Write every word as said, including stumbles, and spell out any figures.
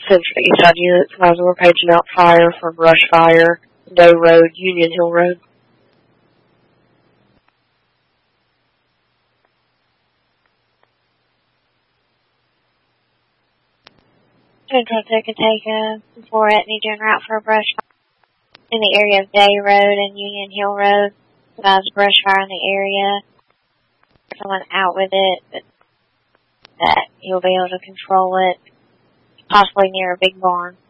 Central Eastside units. Guys, we're paging out fire for brush fire, Day Road, Union Hill Road. Central took a take a four Etney en route for a brush fire in the area of Day Road and Union Hill Road. Guys, brush fire in the area. Someone out with it, but that he'll be able to control it, possibly near a big barn.